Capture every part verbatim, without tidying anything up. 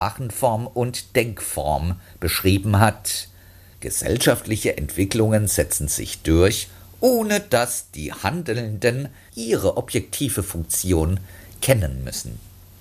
Sprachenform und Denkform beschrieben hat. Gesellschaftliche Entwicklungen setzen sich durch, ohne dass die Handelnden ihre objektive Funktion kennen müssen.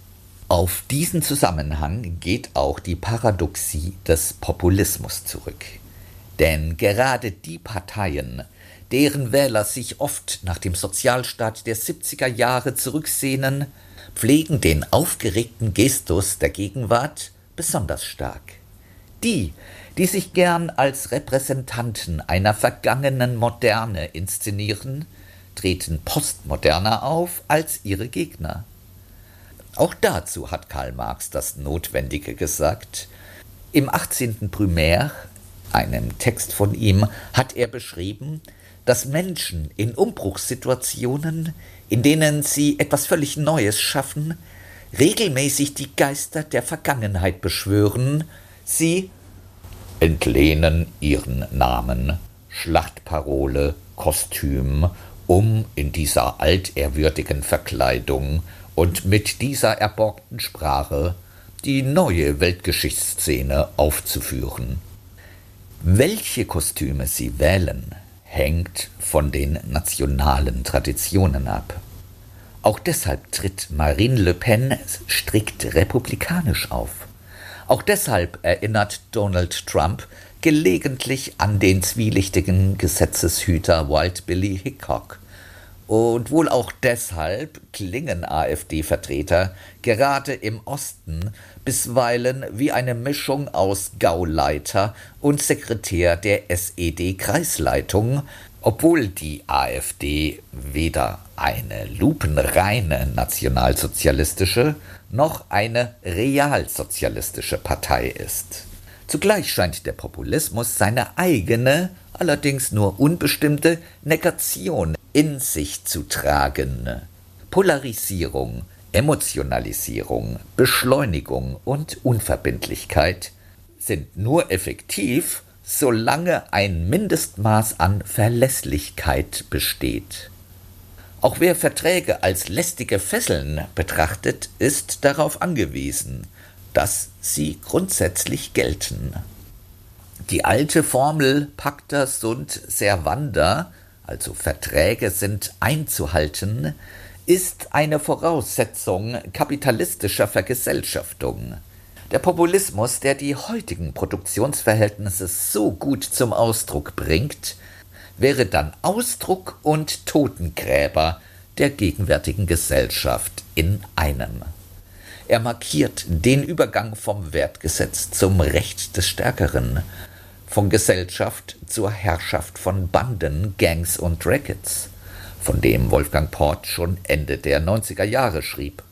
Auf diesen Zusammenhang geht auch die Paradoxie des Populismus zurück. Denn gerade die Parteien, deren Wähler sich oft nach dem Sozialstaat der siebziger Jahre zurücksehnen, pflegen den aufgeregten Gestus der Gegenwart besonders stark. Die, die sich gern als Repräsentanten einer vergangenen Moderne inszenieren, treten postmoderner auf als ihre Gegner. Auch dazu hat Karl Marx das Notwendige gesagt. Im achtzehnten Brumaire, einem Text von ihm, hat er beschrieben, dass Menschen in Umbruchssituationen, in denen sie etwas völlig Neues schaffen, regelmäßig die Geister der Vergangenheit beschwören, sie entlehnen ihren Namen, Schlachtparole, Kostüm, um in dieser altehrwürdigen Verkleidung und mit dieser erborgten Sprache die neue Weltgeschichtsszene aufzuführen. Welche Kostüme sie wählen, hängt von den nationalen Traditionen ab. Auch deshalb tritt Marine Le Pen strikt republikanisch auf. Auch deshalb erinnert Donald Trump gelegentlich an den zwielichtigen Gesetzeshüter Wild Billy Hickok. Und wohl auch deshalb klingen AfD-Vertreter gerade im Osten bisweilen wie eine Mischung aus Gauleiter und Sekretär der S E D-Kreisleitung, obwohl die AfD weder eine lupenreine nationalsozialistische noch eine realsozialistische Partei ist. Zugleich scheint der Populismus seine eigene, allerdings nur unbestimmte Negation in sich zu tragen. Polarisierung, Emotionalisierung, Beschleunigung und Unverbindlichkeit sind nur effektiv, solange ein Mindestmaß an Verlässlichkeit besteht. Auch wer Verträge als lästige Fesseln betrachtet, ist darauf angewiesen, dass sie grundsätzlich gelten. Die alte Formel Pacta sunt servanda, also Verträge sind einzuhalten, ist eine Voraussetzung kapitalistischer Vergesellschaftung. Der Populismus, der die heutigen Produktionsverhältnisse so gut zum Ausdruck bringt, wäre dann Ausdruck und Totengräber der gegenwärtigen Gesellschaft in einem. Er markiert den Übergang vom Wertgesetz zum Recht des Stärkeren, von Gesellschaft zur Herrschaft von Banden, Gangs und Rackets, von dem Wolfgang Port schon Ende der neunziger Jahre schrieb.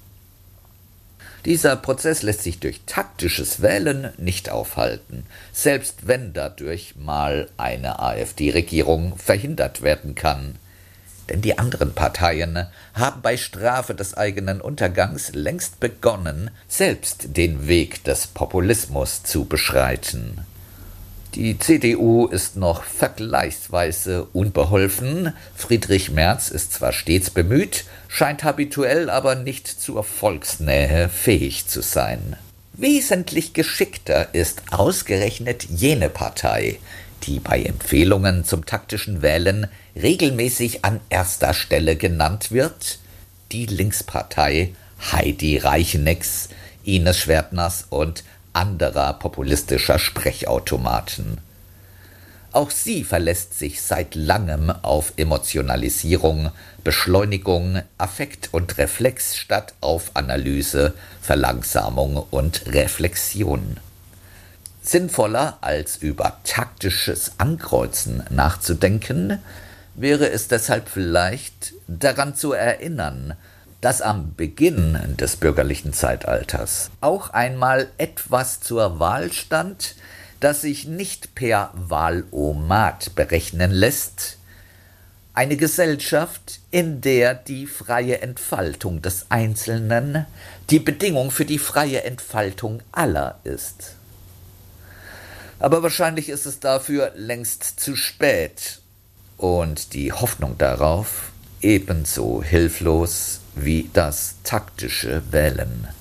Dieser Prozess lässt sich durch taktisches Wählen nicht aufhalten, selbst wenn dadurch mal eine AfD-Regierung verhindert werden kann. Denn die anderen Parteien haben bei Strafe des eigenen Untergangs längst begonnen, selbst den Weg des Populismus zu beschreiten. Die C D U ist noch vergleichsweise unbeholfen. Friedrich Merz ist zwar stets bemüht, scheint habituell aber nicht zur Volksnähe fähig zu sein. Wesentlich geschickter ist ausgerechnet jene Partei, die bei Empfehlungen zum taktischen Wählen regelmäßig an erster Stelle genannt wird, die Linkspartei Heidi Reichenecks, Ines Schwertners und anderer populistischer Sprechautomaten. Auch sie verlässt sich seit langem auf Emotionalisierung, Beschleunigung, Affekt und Reflex statt auf Analyse, Verlangsamung und Reflexion. Sinnvoller als über taktisches Ankreuzen nachzudenken, wäre es deshalb vielleicht daran zu erinnern, dass am Beginn des bürgerlichen Zeitalters auch einmal etwas zur Wahl stand, das sich nicht per Wahlomat berechnen lässt, eine Gesellschaft, in der die freie Entfaltung des Einzelnen die Bedingung für die freie Entfaltung aller ist. Aber wahrscheinlich ist es dafür längst zu spät und die Hoffnung darauf ebenso hilflos wie das taktische Wählen.